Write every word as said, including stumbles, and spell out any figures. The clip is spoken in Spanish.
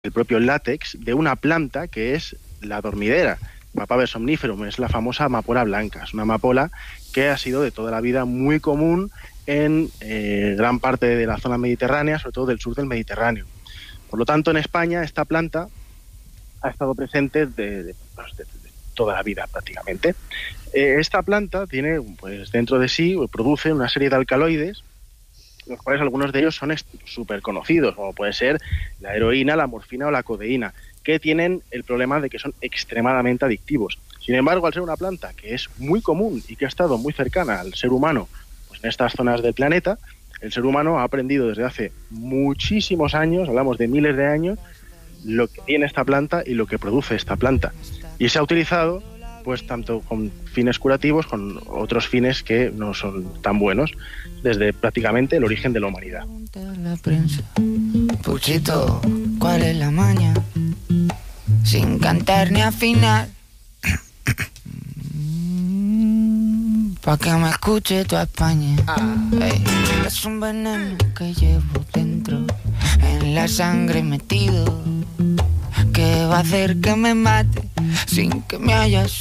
el propio látex de una planta que es la dormidera. Papaver somniferum es la famosa amapola blanca. Es una amapola que ha sido de toda la vida muy común en eh, gran parte de la zona mediterránea, sobre todo del sur del Mediterráneo. Por lo tanto, en España esta planta ha estado presente de, de, pues, de, de toda la vida prácticamente. Eh, esta planta tiene, pues, dentro de sí, produce una serie de alcaloides, los cuales algunos de ellos son súper conocidos, como puede ser la heroína, la morfina o la codeína, que tienen el problema de que son extremadamente adictivos. Sin embargo, al ser una planta que es muy común y que ha estado muy cercana al ser humano, pues en estas zonas del planeta, el ser humano ha aprendido desde hace muchísimos años, hablamos de miles de años, lo que tiene esta planta y lo que produce esta planta. Y se ha utilizado pues tanto con fines curativos, con otros fines que no son tan buenos, desde prácticamente el origen de la humanidad. Puchito, ¿cuál es la maña? Sin cantar ni afinar, pa' que me escuche toda España. Hey, es un veneno que llevo dentro, en la sangre metido, que va a hacer que me mate sin que me haya